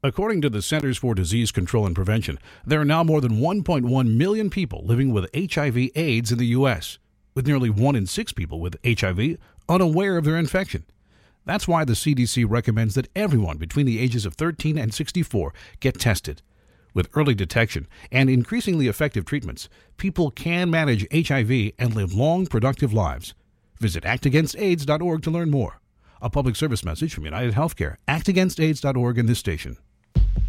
According to the Centers for Disease Control and Prevention, there are now more than 1.1 million people living with HIV/AIDS in the U.S., with nearly 1 in 6 people with HIV unaware of their infection. That's why the CDC recommends that everyone between the ages of 13 and 64 get tested. With early detection and increasingly effective treatments, people can manage HIV and live long, productive lives. Visit actagainstaids.org to learn more. A public service message from United Healthcare, actagainstaids.org, and this station.